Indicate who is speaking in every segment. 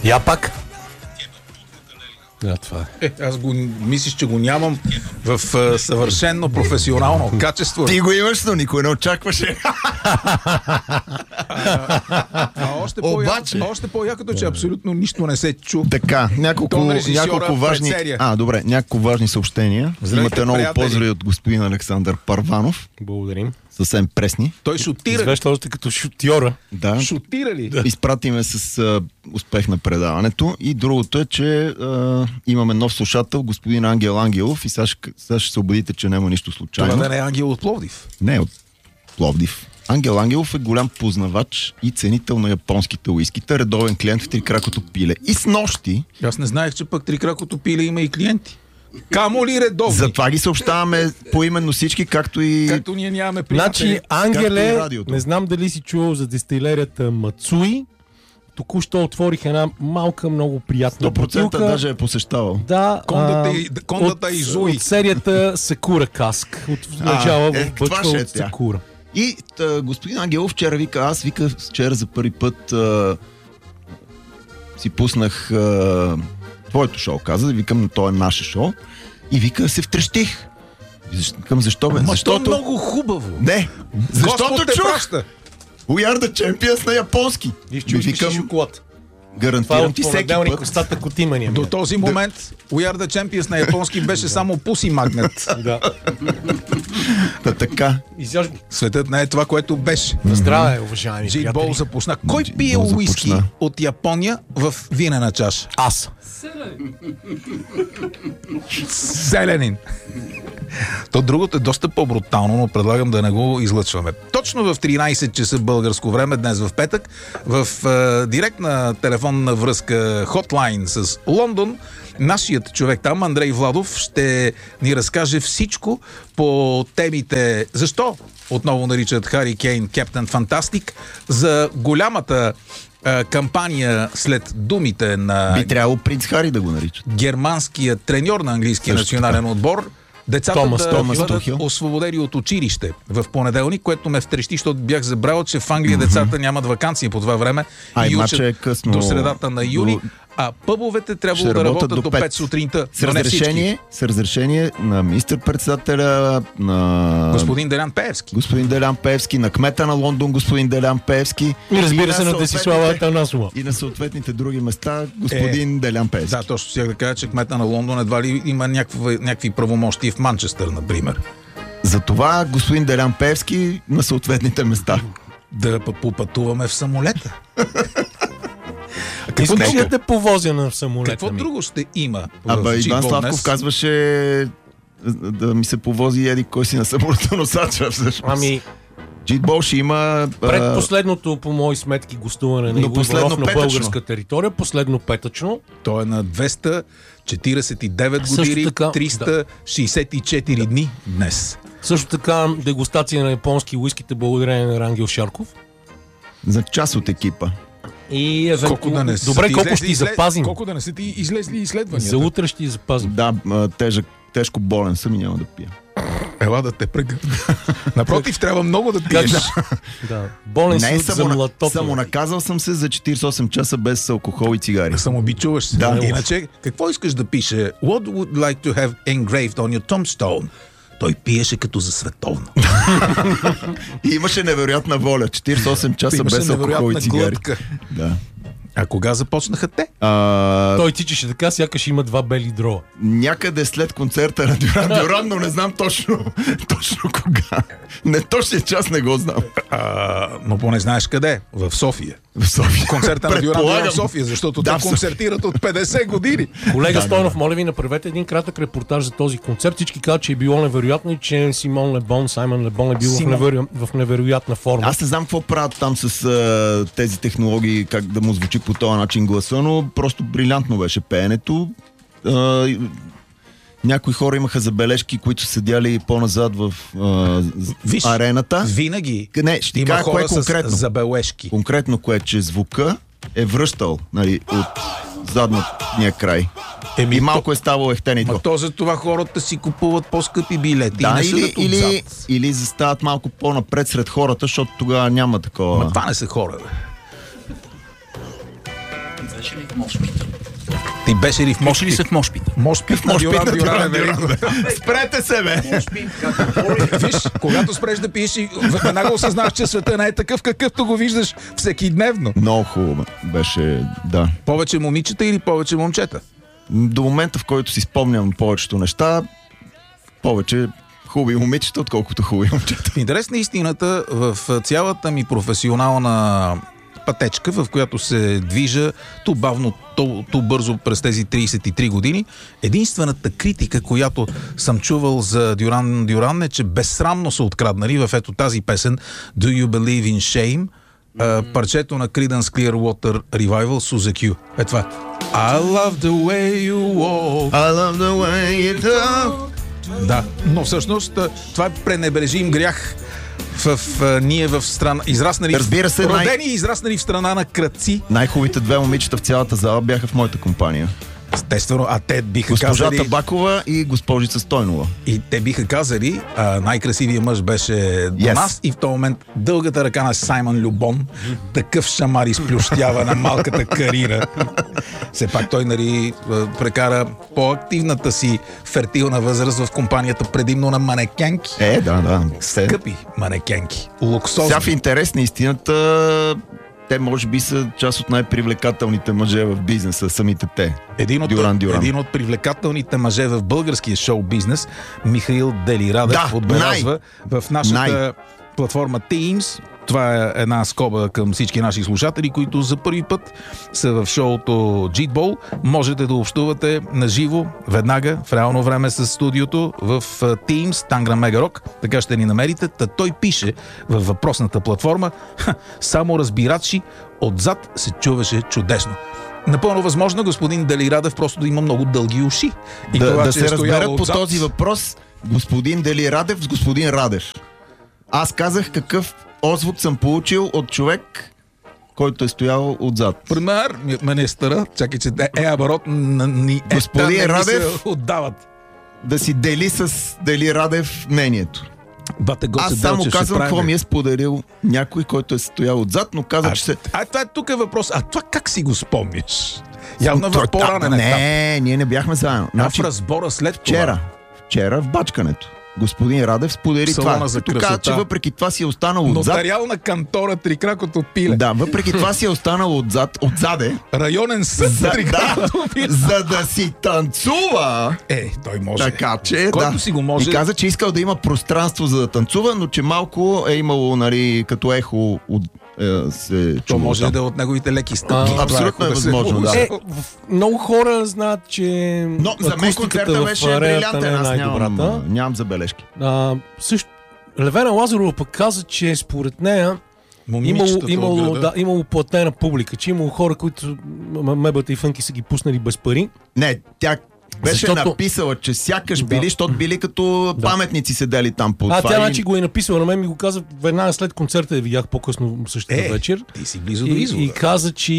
Speaker 1: Я пак. Да, това е.
Speaker 2: Аз го мислиш, че го нямам в съвършено професионално качество.
Speaker 3: Ти го имаш, но никой не очакваше.
Speaker 2: Още по-якото, че абсолютно нищо не се чу.
Speaker 3: Така, няколко важни... Добре, няколко важни съобщения. Имате много поздрави от господин Александър Парванов.
Speaker 1: Благодарим.
Speaker 3: Съвсем пресни.
Speaker 2: Той шутира.
Speaker 1: Извеща още като шутьора.
Speaker 3: Да.
Speaker 2: Шутира ли?
Speaker 3: Да. Изпратиме с успех на предаването. И другото е, че имаме нов слушател, господин Ангел Ангелов. И сега ще се убедите, че няма нищо случайно.
Speaker 2: Това да не е Ангел от Пловдив?
Speaker 3: Не от Пловдив. Ангел Ангелов е голям познавач и ценител на японските уискита, редовен клиент в Трикракото пиле. И снощи...
Speaker 2: Аз не знаех, че пък Трикракото пиле има и клиенти. Камо ли редовни?
Speaker 3: Затова ги съобщаваме поименно всички, както
Speaker 2: ние нямаме приятели.
Speaker 1: Значи, Ангеле, не знам дали си чувал за дестилерията Мацуи. Току-що отворих една малка, много приятна
Speaker 3: 100%
Speaker 1: бутилка.
Speaker 3: даже е посещавал.
Speaker 1: Да,
Speaker 2: кондата Изуи.
Speaker 1: От серията Сакура Каск. От начало в бъчва от Сакура.
Speaker 3: И господин Ангелов вчера вика, вчера за първи път си пуснах твоето шоу, каза, викам, то е наше шоу. И вика, се втрещих. Викам, защо бе?
Speaker 2: Защото много хубаво.
Speaker 3: Не, защото чух. We are the champions на японски.
Speaker 1: И чуш шоколад.
Speaker 3: Гарантирам ти всеки път.
Speaker 1: Остатък от имания.
Speaker 2: До този момент We are the champions на японски беше само Pussy Magnet.
Speaker 1: Да.
Speaker 3: Така.
Speaker 2: Светът не е това, което беше.
Speaker 1: Здраве, уважаеми
Speaker 2: приятели. Джейт Бол запусна. Кой пие уиски от Япония в винена чаша?
Speaker 1: Аз.
Speaker 2: Зеленин. То другото е доста по-брутално, но предлагам да не го излъчваме. Точно в 13 часа българско време, днес в петък, в директна телефонна връзка хотлайн с Лондон, нашият човек там, Андрей Владов, ще ни разкаже всичко по темите защо отново наричат Хари Кейн Кептен Фантастик, за голямата кампания след думите на...
Speaker 3: Би трябвало принц Хари да го наричат.
Speaker 2: Германския треньор на английския национален отбор. Децата да бъдат освободени от училище в понеделник, което ме втрещи, защото бях забрал, че в Англия децата нямат ваканции по това време и учат до средата на юли, а пъбовете трябвало да работят до 5 сутринта.
Speaker 3: С разрешение на министър-председателя, на
Speaker 2: господин Делян Пеевски.
Speaker 3: Господин Делян Пеевски, на кмета на Лондон, господин Делян Пеевски.
Speaker 1: И разбира се на Десислава Атанасова.
Speaker 3: И на съответните други места, господин Делян Пеевски.
Speaker 2: Да, точно сега да кажа, че кмета на Лондон едва ли има някакви правомощи в Манчестър, например.
Speaker 3: Затова господин Делян Пеевски на съответните места.
Speaker 2: Да попътуваме в самолета.
Speaker 1: Какво ще те повозя на самолета?
Speaker 2: Какво друго ще има?
Speaker 3: Иван Славков казваше да ми се повози еди кой си на самолетоносача всъщност. Джитбол ще има...
Speaker 1: Предпоследното, по мои сметки, гостуване на Иво Иванов на българска територия, последно петъчно.
Speaker 2: То е на 249 години, 364 дни днес.
Speaker 1: Също така дегустация на японски уиските благодарение на Рангел Шарков.
Speaker 3: За част от екипа.
Speaker 1: И колко ще ти запазим?
Speaker 2: Колко да не са ти излезли изследвания?
Speaker 1: За утре ще ти запазим.
Speaker 3: Да, тежко болен съм и няма да пия.
Speaker 2: Ела да те прегърна. Напротив, трябва много да пиеш.
Speaker 1: Да. Болен си за млатото.
Speaker 3: Самонаказал съм се за 48 часа без алкохол и цигари.
Speaker 2: Самообичуваш се.
Speaker 3: Да.
Speaker 2: Иначе, какво искаш да пише? What would like to have engraved on your tombstone? Той пиеше като за световно.
Speaker 3: И имаше невероятна воля. 48 часа без алкохол и цигари. Да.
Speaker 2: А кога започнаха те?
Speaker 1: Той тичаше така, сякаш има два бели дрова.
Speaker 3: Някъде след концерта на Дюран, но не знам точно кога. Не точния час не го знам.
Speaker 2: Но поне знаеш къде? В София.
Speaker 3: В София.
Speaker 2: Концерта на Дюран в София, защото те концертират от 50 години.
Speaker 1: Колега Стойнов, моля ви, направете един кратък репортаж за този концерт. Всички казват, че е било невероятно и че Саймон Лебон е бил в невероятна форма.
Speaker 3: Аз не знам какво правят там с тези технологии, как да му звучи по този начин гласа, но просто брилянтно беше пеенето. Някои хора имаха забележки, които седяли по-назад в арената.
Speaker 2: Винаги
Speaker 3: ще има хора кое конкретно,
Speaker 2: с забележки.
Speaker 3: Конкретно кое, че звука е връщал от задния край. И малко е ставало ехтен и
Speaker 2: то. То за това хората си купуват по-скъпи билети.
Speaker 3: Да, или застават малко по-напред сред хората, защото тогава няма такова.
Speaker 2: Това не са хора, бе.
Speaker 4: Мошпит.
Speaker 2: Ти беше ли в
Speaker 4: Може ли се в Мошпит?
Speaker 2: Мошпит на Дюран.
Speaker 3: Спрете се, бе!
Speaker 2: Виж, когато спреш да пиеш, веднага осъзнаваш, че света не е такъв, какъвто го виждаш всекидневно.
Speaker 3: Много хубаво беше, да.
Speaker 2: Повече момичета или повече момчета?
Speaker 3: До момента, в който си спомням повечето неща, повече хубави момичета, отколкото хубави момчета.
Speaker 2: В интерес на истината, в цялата ми професионална пътечка, в която се движа ту бавно, ту бързо през тези 33 години, единствената критика, която съм чувал за Дюран е, че безсрамно са откраднали в ето тази песен Do You Believe in Shame, парчето на Creedence Clearwater Revival Suzy Q. Е това. I love the way you walk.
Speaker 3: I love the way you talk.
Speaker 2: Да, но всъщност това е пренебрежим грях ние в страна, израснали,
Speaker 3: разбира се,
Speaker 2: родени и израснали в страна на крадци.
Speaker 3: Най-хубавите две момичета в цялата зала бяха в моята компания.
Speaker 2: Естествено, а те биха
Speaker 3: Госпожата
Speaker 2: казали...
Speaker 3: Бакова и госпожица Стойнова.
Speaker 2: И те биха казали, най-красивият мъж беше до нас и в този момент дългата ръка на Саймън Любон, такъв шамар изплющява на малката кариера. Все пак той, нали, прекара по-активната си фертилна възраст в компанията предимно на манекенки.
Speaker 3: Да.
Speaker 2: Скъпи манекенки. Луксозни.
Speaker 3: Сега в интерес на истината, те може би са част от най-привлекателните мъже в бизнеса, самите те.
Speaker 2: Един от привлекателните мъже в българския шоу-бизнес, Михаил Дели Радев, отбелязва в нашата платформа Teams. Това е една скоба към всички наши слушатели, които за първи път са в шоуто Jitball. Можете да общувате наживо, веднага, в реално време с студиото в Teams, Танграм Мегарок. Така ще ни намерите. Та той пише във въпросната платформа: само разбирачи, отзад се чуваше чудесно. Напълно възможно господин Дели Радев просто да има много дълги уши. И
Speaker 3: да се разберат по този въпрос господин Дели Радев с господин Радев. Аз казах какъв отзвук съм получил от човек, който е стоял отзад.
Speaker 2: Премьер министъра, чакай, че оборот ни
Speaker 3: господин Радев
Speaker 2: отдават.
Speaker 3: Да си дели с Дели Радев мнението. Аз само казвам какво ми е споделил някой, който е стоял отзад, но каза, че се...
Speaker 2: това е тук е въпрос. А това как си го спомняш? Явно в по-ранен етап.
Speaker 3: Не, ние не бяхме заедно.
Speaker 2: В разбора след това.
Speaker 3: Вчера в бачкането. Господин Радев сподели това. Като каза, че въпреки това си е останал отзад.
Speaker 2: Нотариална кантора Трикракото пиле.
Speaker 3: Да, въпреки това си е останал отзаде.
Speaker 2: Районен съд Трикракото пиле.
Speaker 3: За да си танцува.
Speaker 2: Той може.
Speaker 3: Така че,
Speaker 2: който си го може.
Speaker 3: И каза, че искал да има пространство за да танцува, но че малко е имало, нали, като ехо се
Speaker 2: то може да е от неговите леки стъпки.
Speaker 3: Абсолютно е възможно, да.
Speaker 1: Много хора знаят, че
Speaker 3: но за мен концерта беше брилянтен, аз нямам забележки.
Speaker 1: Също Левена Лазарова пък каза, че според нея имало платена публика, че имало хора, които мебата и фънки са ги пуснали без пари.
Speaker 3: Не, тя беше написала, че сякаш били, защото били като паметници седели там по това.
Speaker 1: Тя значи го е написала, на мен ми го каза веднага след концерта, я видях по-късно същата вечер.
Speaker 2: Ти си близо до извода.
Speaker 1: И каза, че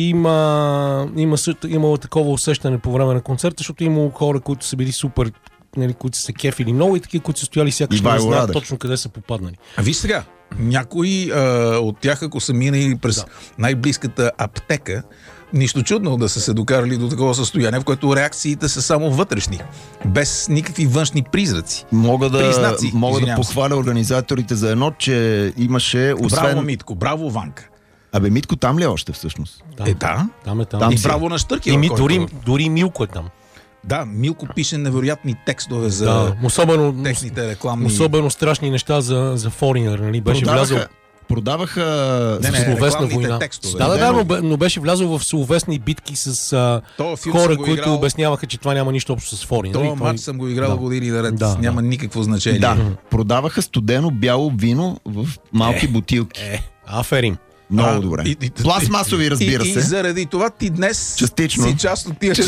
Speaker 1: имало такова усещане по време на концерта, защото имало хора, които са били супер, които са се кефили много и такива, които са стояли сякаш не знаят точно къде са попаднали.
Speaker 2: Виж сега, някои от тях, ако са минали през най-близката аптека, нищо чудно да са се докарали до такова състояние, в което реакциите са само вътрешни, без никакви външни призраци.
Speaker 3: Мога да похваля организаторите за едно, че имаше...
Speaker 2: Браво, Митко, браво, Ванка.
Speaker 3: Митко там ли е още всъщност?
Speaker 1: Там.
Speaker 2: И браво на Штъркия.
Speaker 1: И дори Милко е там.
Speaker 2: Да, Милко пише невероятни текстове за техните рекламни...
Speaker 1: Особено страшни неща за Foreigner, нали? Беше влязъл...
Speaker 3: Продаваха
Speaker 1: словесна война.
Speaker 2: Текстове.
Speaker 1: Но беше влязъл в словесни битки с хора, които обясняваха, че това няма нищо общо с Foreigner.
Speaker 2: Това матч съм го играл години наред. Няма никакво значение.
Speaker 3: Да, продаваха студено бяло вино в малки бутилки.
Speaker 1: Аферим.
Speaker 3: Много добре. Пластмасови, разбира се.
Speaker 2: И заради това ти днес си част от тия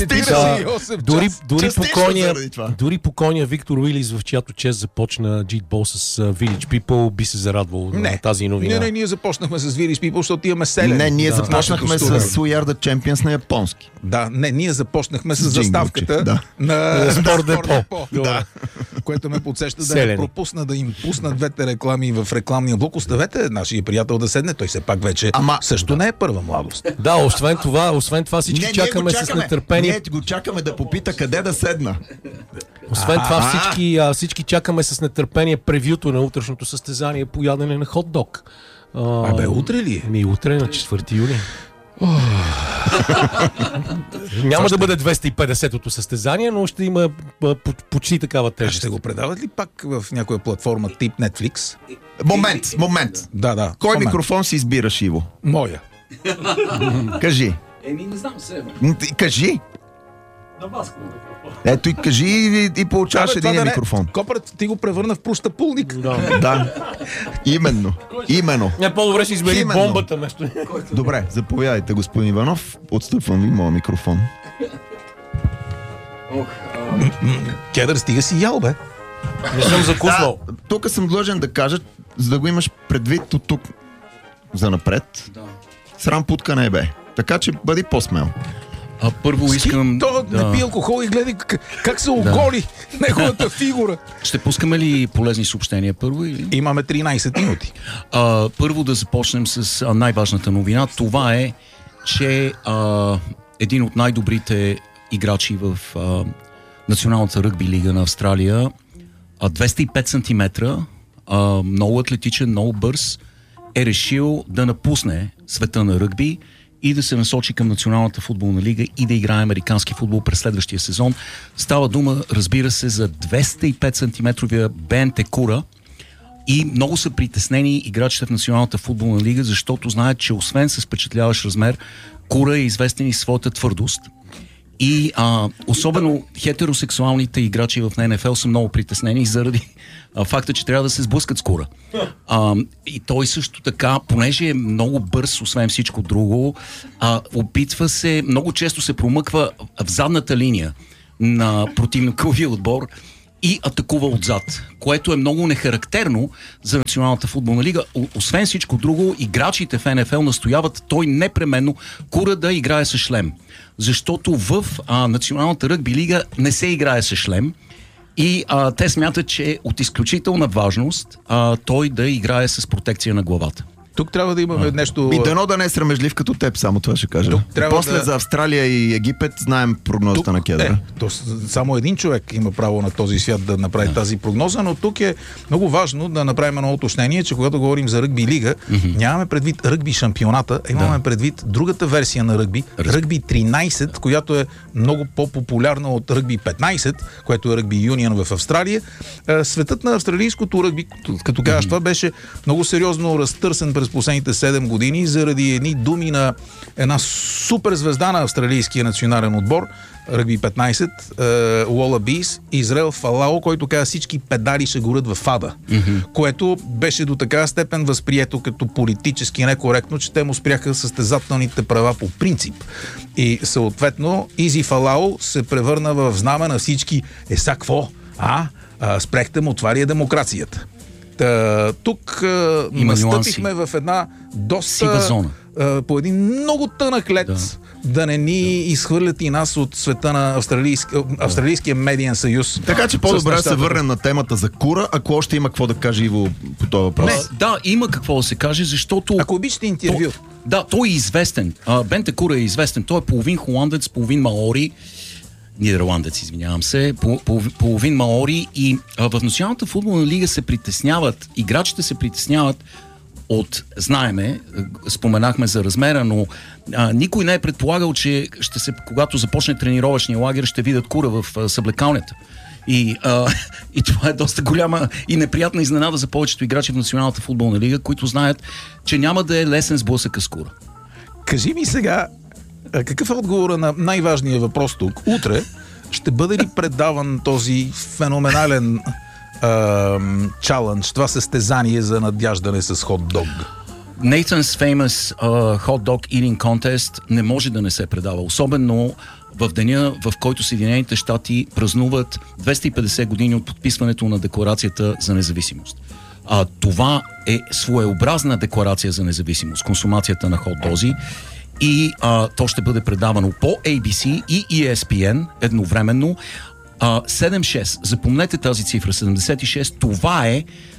Speaker 1: 48 Дори покойния Виктор Уилис, в чиято чест започна Jitball с Village People, би се зарадвал на тази новина.
Speaker 2: Не, ние започнахме с Village People, защото имаме селен.
Speaker 3: Не, ние започнахме с We Are the Champions на японски.
Speaker 2: Ние започнахме с заставката на
Speaker 1: Спорт Депо.
Speaker 2: Което ме подсеща да не пропусна да им пусна двете реклами в рекламния блок. Оставете нашия приятел да седне, той се пак вече също не е първа младост.
Speaker 1: Да, освен това всички чакаме с нетърпение.
Speaker 3: Ние го чакаме да попита къде да седна.
Speaker 1: Освен това всички чакаме с нетърпение превюто на утрешното състезание по ядене на хот-дог.
Speaker 2: Утре ли е?
Speaker 1: Утре на 4 юли. Няма да бъде 250-то състезание, но ще има почти такава тежест.
Speaker 2: Ще го предават ли пак в някоя платформа тип Netflix?
Speaker 3: Момент.
Speaker 2: Да.
Speaker 3: Кой микрофон си избираш, Иво?
Speaker 2: Моя.
Speaker 3: Кажи.
Speaker 4: Не знам себе.
Speaker 3: Кажи.
Speaker 4: На вас микрофон.
Speaker 3: Ето и кажи и получаваш един микрофон.
Speaker 2: Копърът ти го превърна в пущапулник.
Speaker 3: Да. Именно.
Speaker 1: Не, по-добре си избери бомбата место.
Speaker 3: Добре, заповядайте, господин Иванов. Отстъпвам ви моя микрофон.
Speaker 2: Кедър, стига си ял, бе.
Speaker 1: Не съм закуснал.
Speaker 3: Тук съм длъжен да кажа, за да го имаш предвид от тук за напред. Срам путка не е, бе. Така че бъди по-смел.
Speaker 4: Първо искам...
Speaker 2: не пи алкохол и гледай как се оголи неговата фигура.
Speaker 4: Ще пускаме ли полезни съобщения първо? Или?
Speaker 2: Имаме 13 минути.
Speaker 4: Първо да започнем с най-важната новина. Това е, че един от най-добрите играчи в Националната ръгби лига на Австралия, 205 см, много атлетичен, много бърз, е решил да напусне света на ръгби и да се насочи към Националната футболна лига и да играе американски футбол през следващия сезон. Става дума, разбира се, за 205 см Бен Текура, и много са притеснени играчите в Националната футболна лига, защото знаят, че освен с впечатляващ размер, Кура е известен и своята твърдост. И особено хетеросексуалните играчи в НФЛ са много притеснени заради факта, че трябва да се сблъскат с Кура. И той също така, понеже е много бърз, освен всичко друго, опитва се, много често се промъква в задната линия на противниковия отбор и атакува отзад, което е много нехарактерно за Националната футболна лига. Освен всичко друго, играчите в НФЛ настояват той непременно Кура да играе с шлем. Защото в Националната ръгби лига не се играе с шлем и те смятат, че е от изключителна важност той да играе с протекция на главата.
Speaker 2: Тук трябва да имаме нещо...
Speaker 3: И дано да не е срамежлив като теб, само това ще кажа. После за Австралия и Египет знаем прогнозата на Кедъра.
Speaker 2: Само един човек има право на този свят да направи тази прогноза, но тук е много важно да направим едно уточнение, че когато говорим за ръгби лига, нямаме предвид ръгби шампионата, имаме предвид другата версия на ръгби, ръгби 13, която е много по-популярна от ръгби 15, което е ръгби юнион в Австралия. Светът на австралийското ръгби, като кажеш, това беше много сериозно разтърсен през последните 7 години заради едни думи на една супер звезда на австралийския национален отбор, ръгби 15, Уолабис, Израел Фалао, който каза всички педали ще горят в ада, което беше до такава степен възприето като политически некоректно, че те му спряха състезателните права по принцип. И съответно Изи Фалао се превърна в знаме на всички какво? Спрехте му, това ли е демокрацията? Тук настъпихме в една доста по един много тънък лед, да не ни изхвърлят и нас от света на Австралийския медиен съюз.
Speaker 3: Така че по-добре да се върнем на темата за Кура, ако още има какво да каже Иво по този въпрос.
Speaker 4: Да, има какво да се каже, защото...
Speaker 2: Ако обичате интервю.
Speaker 4: Той е известен. Бен Текура е известен. Той е половин холандец, половин маори. Нидерландец, извинявам се, половин маори, и в Националната футболна лига се притесняват, играчите се притесняват от, знаеме, споменахме за размера, но никой не е предполагал, че когато започне тренировъчния лагер, ще видят Кура в съблекалнята. И това е доста голяма и неприятна изненада за повечето играчи в Националната футболна лига, които знаят, че няма да е лесен сблъсък с Кура.
Speaker 2: Кажи ми сега, какъв е отговора на най-важния въпрос тук? Утре ще бъде ли предаван този феноменален чалендж, това състезание за надяждане с хот-дог?
Speaker 4: Nathan's Famous Hot Dog Eating Contest не може да не се предава, особено в деня, в който Съединените щати празнуват 250 години от подписването на Декларацията за независимост. Това е своеобразна декларация за независимост, консумацията на хот-дози. И то ще бъде предавано по ABC и ESPN едновременно. 76. Запомнете тази цифра, 76. Това е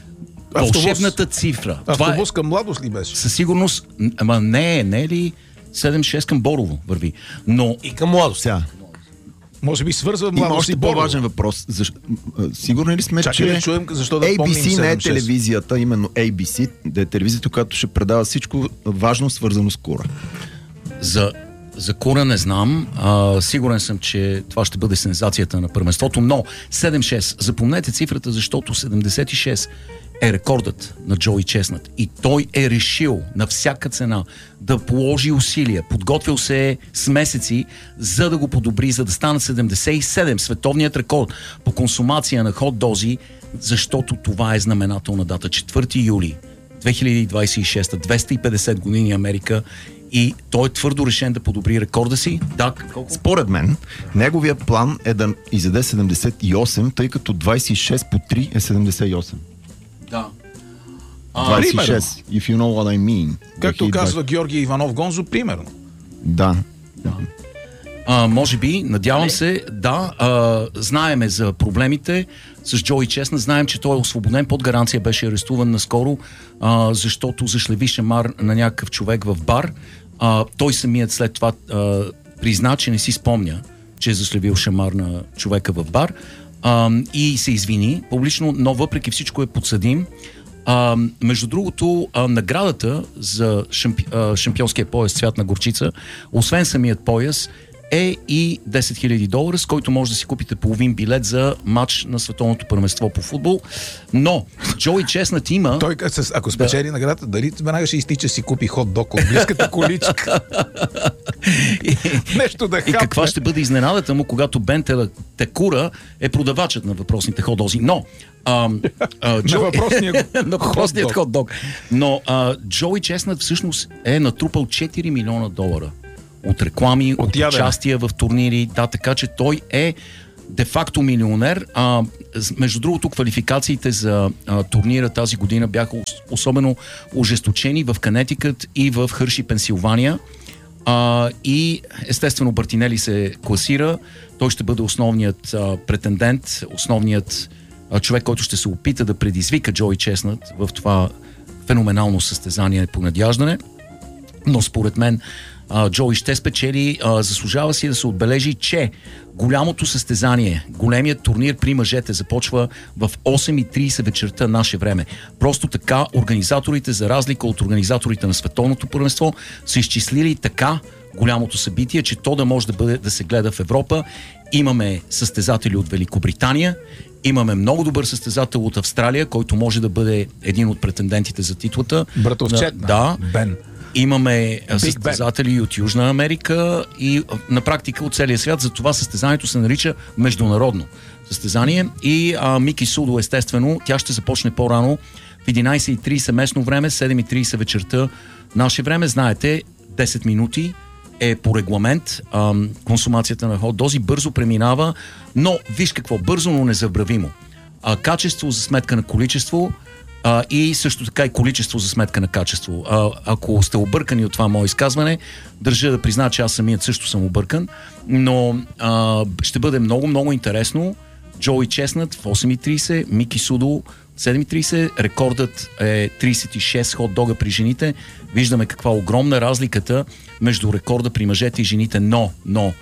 Speaker 4: вълшебната цифра.
Speaker 2: Автобус към Младост ли беше?
Speaker 4: Със сигурност, ама не е ли 7-6 към Борово върви. Но
Speaker 1: и към Младост.
Speaker 2: Може би свързва Младост.
Speaker 3: Има още по-важен въпрос. Сигурни ли сме, че
Speaker 2: да чуем, защо да
Speaker 3: ABC не е телевизията, именно ABC, да е телевизията, която ще предава всичко важно, свързано с кура?
Speaker 4: За кура не знам. Сигурен съм, че това ще бъде сензацията на първенството, но 7-6. Запомнете цифрата, защото 76 е рекордът на Джои Чеснат. И той е решил на всяка цена да положи усилия. Подготвил се с месеци, за да го подобри, за да станат 77 световният рекорд по консумация на хот-дози, защото това е знаменателна дата. 4 юли 2026, 250 години Америка, и той е твърдо решен да подобри рекорда си. Да,
Speaker 3: според мен, неговия план е да изяде 78, тъй като 26 по 3 е 78.
Speaker 4: Да.
Speaker 3: 26, if you know what I mean.
Speaker 2: Както казва Георги Иванов Гонзо, примерно.
Speaker 3: Да.
Speaker 4: Може би, надявам се, да. Знаеме за проблемите с Джои Чеснат. Знаем, че той е освободен под гаранция, беше арестуван наскоро, защото зашлеви шамар на някакъв човек в бар. Той самият след това призна, че не си спомня, че е зашлевил шамар на човека в бар, и се извини публично, но въпреки всичко е подсъдим. Между другото, наградата за шампионския пояс цвят на горчица, освен самият пояс, е и $10,000, с който може да си купите половин билет за матч на световното първенство по футбол. Но Джои Чеснат има...
Speaker 2: Той, ако спечели наградата, дали веднага ще изтича си купи хот-дог от близката количка? Нещо да хапне.
Speaker 4: И каква ще бъде изненадата му, когато Бен Текура е продавачът на въпросните хот-дози. Но...
Speaker 2: на въпросният
Speaker 4: хот-дог. Но Джои Чеснат всъщност е натрупал $4 милиона от реклами, от участия в турнири, да, така че той е де-факто милионер. Между другото, квалификациите за турнира тази година бяха особено ожесточени в Конетикът и в Хърши, Пенсилвания. И естествено Бартинели се класира. Той ще бъде основният претендент, основният човек, който ще се опита да предизвика Джои Чеснат в това феноменално състезание по надяждане. Но според мен Джои ще спечели. Заслужава си да се отбележи, че голямото състезание, големият турнир при мъжете започва в 8:30 вечерта наше време. Просто така организаторите, за разлика от организаторите на световното първенство, са изчислили така голямото събитие, че то да може да се гледа в Европа. Имаме състезатели от Великобритания, имаме много добър състезател от Австралия, който може да бъде един от претендентите за титлата.
Speaker 2: Братовчет на Бен.
Speaker 4: Имаме състезатели от Южна Америка и на практика от целия свят. Затова състезанието се нарича международно състезание. И Мики Судо, естествено, тя ще започне по-рано в 11:30 местно време, 7:30 вечерта наше време. Знаете, 10 минути е по регламент консумацията на хот-дози. Бързо преминава, но виж какво, бързо, но незабравимо. Качество за сметка на количество, и също така и количество за сметка на качество. Ако сте объркани от това мое изказване, държа да призна, че аз самият също съм объркан, но ще бъде много, много интересно. Джои Чеснат в 8:30, Мики Судо 7:30, рекордът е 36 хот-дога при жените. Виждаме каква огромна разликата между рекорда при мъжете и жените, но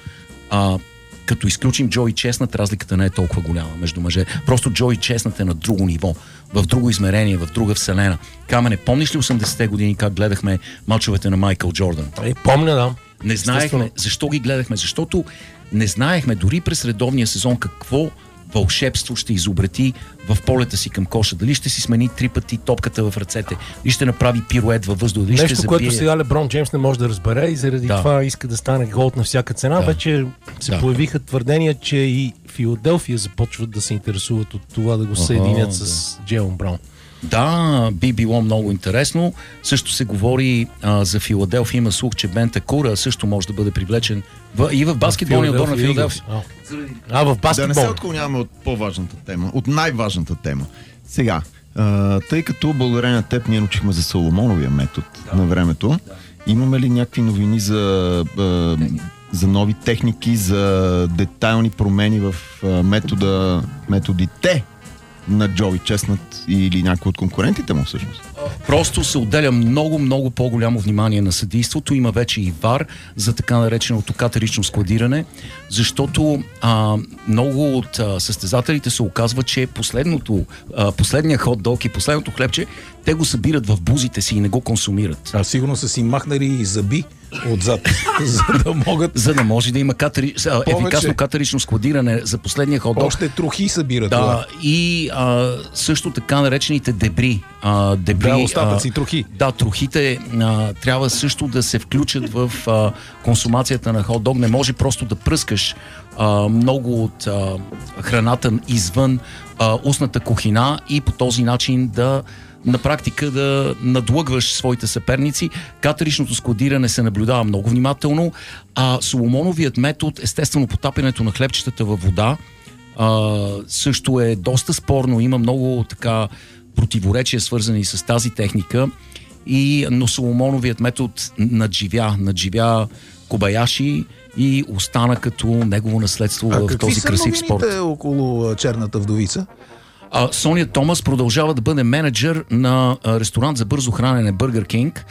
Speaker 4: като изключим Джои Чеснат, разликата не е толкова голяма между мъже. Просто Джои Чеснат е на друго ниво, в друго измерение, в друга вселена. Камене, помниш ли 80-те години как гледахме мачовете на Майкъл Джордан?
Speaker 1: Помня, да.
Speaker 4: Не знаехме защо ги гледахме, защото не знаехме дори през редовния сезон какво вълшебство ще изобрети в полета си към коша. Дали ще си смени 3 пъти топката в ръцете, дали ще направи пирует във въздух, дали
Speaker 1: нещо,
Speaker 4: ще забие.
Speaker 1: което сега Леброн Джеймс не може да разбере и заради това иска да стане голд на всяка цена. Вече се появиха твърдения, че и Филаделфия започват да се интересуват от това да го съединят с Джейлън Браун.
Speaker 4: Да, би било много интересно. Също се говори за Филаделфия. Има слух, че Бен Текура също може да бъде привлечен и в баскетболния отбор на Филаделфия.
Speaker 1: В баскетбол.
Speaker 3: Да не се отклоняваме от по-важната тема, от най-важната тема. Сега, тъй като благодарение на теб ние научихме за Соломоновия метод на времето, имаме ли някакви новини за нови техники, за детайлни промени в методите на Джои Честнат или някой от конкурентите му всъщност?
Speaker 4: Просто се отделя много по-голямо внимание на съдийството. Има вече и ВАР за така нареченото катерично складиране, защото много от състезателите се оказва, че последния хот-дог и последното хлебче, те го събират в бузите си и не го консумират.
Speaker 2: Сигурно са си махнали и зъби отзад,
Speaker 4: за да може да има ефикасно катерично складиране за последния хот-дог.
Speaker 2: Още трохи събират.
Speaker 4: Да, и също така наречените дебри.
Speaker 2: Остатъци, трохи.
Speaker 4: Да, трохите трябва също да се включат в консумацията на хот-дог. Не може просто да пръскаш много от храната извън устната кухина и по този начин на практика да надлъгваш своите съперници. Катеричното складиране се наблюдава много внимателно, а соломоновият метод, естествено потапянето на хлебчетата във вода, също е доста спорно. Има много така противоречия, свързани с тази техника, но соломоновият метод надживя Кобаяши и остана като негово наследство в този красив спорт.
Speaker 2: Какви са новините около черната вдовица?
Speaker 4: Соня Томас продължава да бъде менеджер на ресторант за бързо хранене Burger King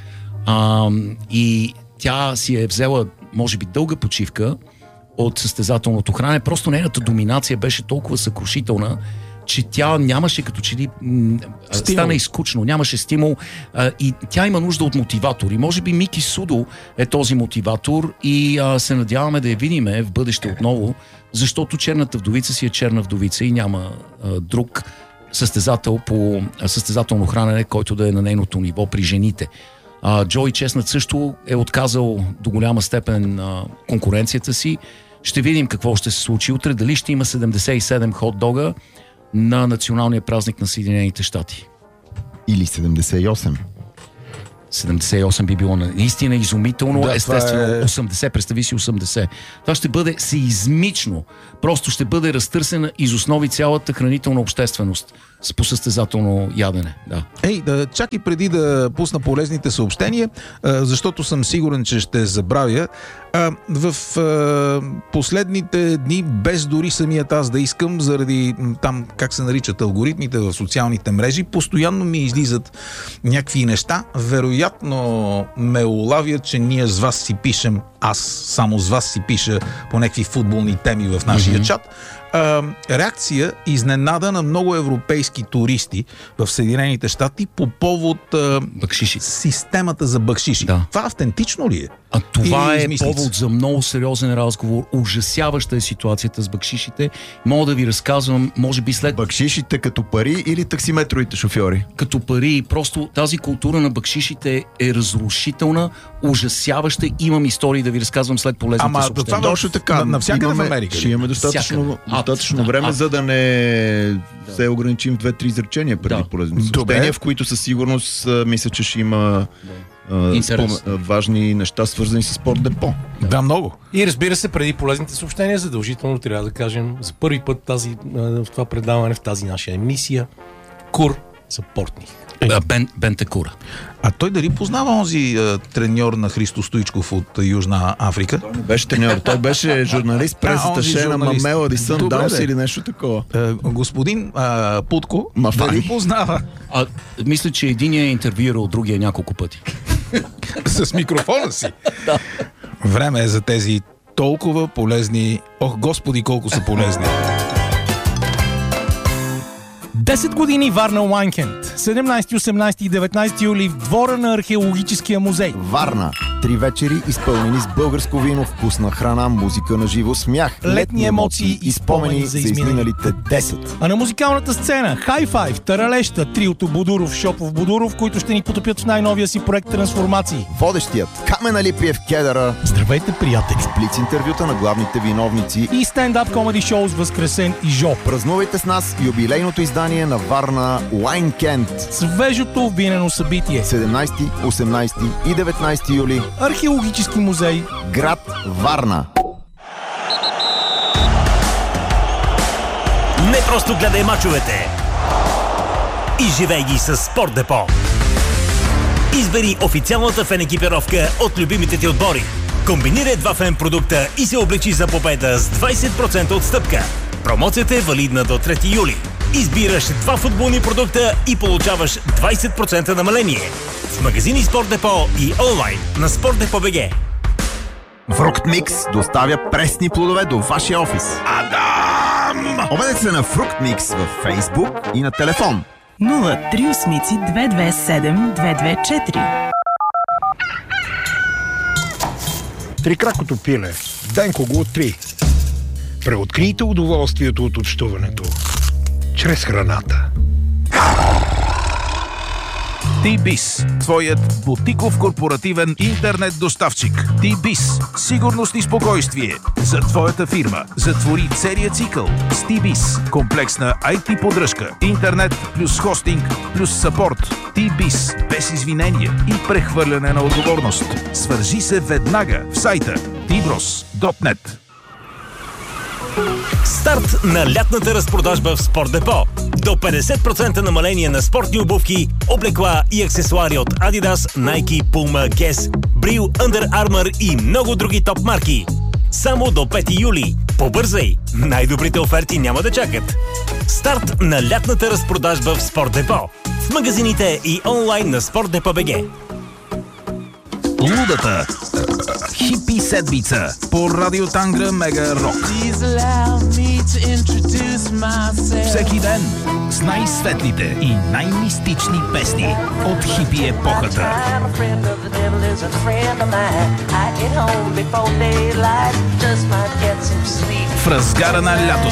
Speaker 4: и тя си е взела, може би, дълга почивка от състезателното хранене. Просто нейната доминация беше толкова съкрушителна, че тя нямаше като че ли стана изкучно, нямаше стимул и тя има нужда от мотиватори. Може би Мики Судо е този мотиватор и се надяваме да я видиме в бъдеще отново, защото черната вдовица си е черна вдовица и няма друг състезател по състезателно хранене, който да е на нейното ниво при жените. Джои Честнат също е отказал до голяма степен конкуренцията си. Ще видим какво ще се случи утре. Дали ще има 77 хот-дога на националния празник на Съединените щати.
Speaker 3: Или 78.
Speaker 4: 78 би било наистина изумително. Да, естествено, 80, представи си 80. Това ще бъде сеизмично. Просто ще бъде разтърсена из основи цялата хранителна общественост по състезателно ядене. Да.
Speaker 2: Чакай преди да пусна полезните съобщения, защото съм сигурен, че ще забравя. В последните дни, без дори самият аз да искам, заради там, как се наричат алгоритмите в социалните мрежи, постоянно ми излизат някакви неща. Вероятно ме улавят, че ние с вас си пишем, аз само с вас си пиша по някакви футболни теми в нашия чат. Реакция изненада на много европейски туристи в Съединените щати по повод системата за бакшиши. Да. Това автентично ли е?
Speaker 4: Това е повод за много сериозен разговор. Ужасяваща е ситуацията с бакшишите. Мога да ви разказвам, може би след...
Speaker 3: Бакшишите като пари или таксиметровите шофьори?
Speaker 4: Като пари. Просто тази култура на бакшишите е разрушителна, ужасяваща. Имам истории да ви разказвам след полезните съобщения.
Speaker 3: Точно така.
Speaker 2: Навсякъде в Америка.
Speaker 3: Ще имаме достатъчно време, за да не се ограничим в 2-3 изречения преди полезните съобщения, в които със сигурност мисля, че ще има важни неща, свързани с Спорт Депо.
Speaker 2: Да, много.
Speaker 1: И разбира се, преди полезните съобщения, задължително трябва да кажем за първи път в това предаване, в тази наша емисия, Кур за Портних.
Speaker 4: Бентекура.
Speaker 2: А той дали познава онзи треньор на Христо Стоичков от Южна Африка?
Speaker 3: Той не беше треньор, той беше журналист, пресата на Мелоди Съндаунс или нещо такова.
Speaker 2: Господин Путко, дали познава?
Speaker 4: Мисля, че единия е интервюирал другия няколко пъти.
Speaker 2: С микрофона си?
Speaker 4: Да.
Speaker 2: Време е за тези толкова полезни... Ох, господи, колко са полезни!
Speaker 1: 10 години Варна Уайнкенд. 17, 18 и 19 юли в двора на Археологическия музей.
Speaker 3: Варна. 3 вечери, изпълнени с българско вино, вкусна храна, музика на живо, смях,
Speaker 1: летни емоции и спомени за изминалите 10. А на музикалната сцена High Five, Таралеща, триото Бодуров, Шопов Бодуров, които ще ни потопят в най-новия си проект Трансформации.
Speaker 3: Водещият Камен Алипиев Кедъра.
Speaker 1: Здравейте, приятели!
Speaker 3: С блиц интервюта на главните виновници
Speaker 1: и стендап комеди шоу с Възкресен и Жо.
Speaker 3: Празнувайте с нас юбилейното издание на Варна Уайнкенд.
Speaker 1: Свежото винено събитие.
Speaker 3: 17, 18 и 19 юли.
Speaker 1: Археологически музей.
Speaker 3: Град Варна.
Speaker 5: Не просто гледай мачовете. Изживей ги с Спорт Депо. Избери официалната фен екипировка от любимите ти отбори. Комбинирай два фен продукта и се облечи за победа с 20% отстъпка. Промоцията е валидна до 3 юли. Избираш 2 футболни продукта и получаваш 20% намаление. В магазини Спорт Депо и онлайн на Спортдепо.bg.
Speaker 3: Фруктмикс доставя пресни плодове до вашия офис. Адам! Обадете се на Фруктмикс във Фейсбук и на телефон
Speaker 6: 038-227-224.
Speaker 7: Трикракото пиле. Денко го откри. Преоткрийте удоволствието от общуването чрез храната.
Speaker 2: T-Biz, твоят бутиков корпоративен интернет доставчик. T-Biz, сигурност и спокойствие за твоята фирма. Затвори целият цикъл с T-Biz. Комплексна IT поддръжка, интернет плюс хостинг плюс съпорт. T-Biz, без извинения и прехвърляне на отговорност. Свържи се веднага в сайта tbros.net.
Speaker 5: Старт на лятната разпродажба в Спорт Депо. До 50% намаление на спортни обувки, облекла и аксесуари от Adidas, Nike, Puma, Guess, Bril, Under Armour и много други топ марки. Само до 5 юли. Побързай! Най-добрите оферти няма да чакат. Старт на лятната разпродажба в Спорт Депо. В магазините и онлайн на Спортдепо.bg.
Speaker 2: Лудата хипи седмица по Радио Тангра Мега Рок. Всеки ден с най-светлите и най-мистични песни от хипи епохата. В разгара на лято